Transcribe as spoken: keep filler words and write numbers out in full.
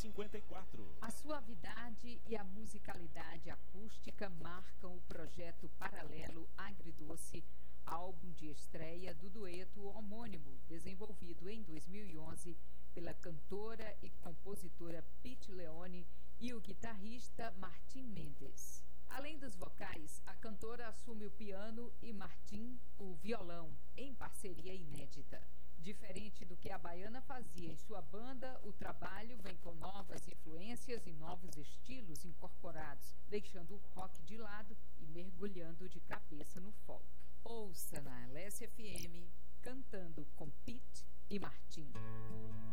cinquenta e quatro. A suavidade e a musicalidade acústica marcam o projeto paralelo Agridoce, álbum de estreia do dueto homônimo, desenvolvido em dois mil e onze pela cantora e compositora Pete Leone e o guitarrista Martim Mendes. Além dos vocais, a cantora assume o piano e Martim o violão, em parceria inédita. Diferente do que a baiana fazia em sua banda, o trabalho vem com novas influências e novos estilos incorporados, deixando o rock de lado e mergulhando de cabeça no folk. Ouça na L S F M, Cantando com Pete e Martim.